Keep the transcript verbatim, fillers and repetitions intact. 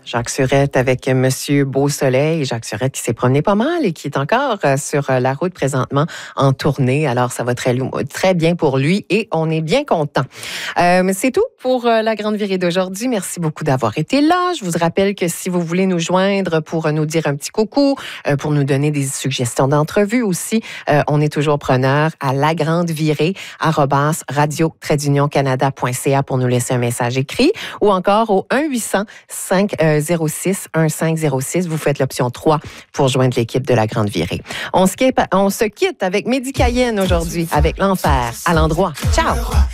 Jacques Surette avec Monsieur Beausoleil. Jacques Surette qui s'est promené pas mal et qui est encore sur la route présentement en tournée. Alors, ça va très, très bien pour lui et on est bien content. Euh, c'est tout pour la Grande Virée d'aujourd'hui. Merci beaucoup d'avoir été là. Je vous rappelle que si vous voulez nous joindre pour nous dire un petit coucou, euh, pour nous donner des suggestions d'entrevue aussi, euh, on est toujours preneur à lagrandevirée arobase radio trait d'union canada point c a pour nous laisser un message écrit ou encore au un huit cents cinq zéro six un cinq zéro six. Vous faites l'option trois pour joindre l'équipe de la Grande Virée. On se quitte, on se quitte avec Mehdi Cayenne aujourd'hui, avec l'enfer à l'endroit. Ciao!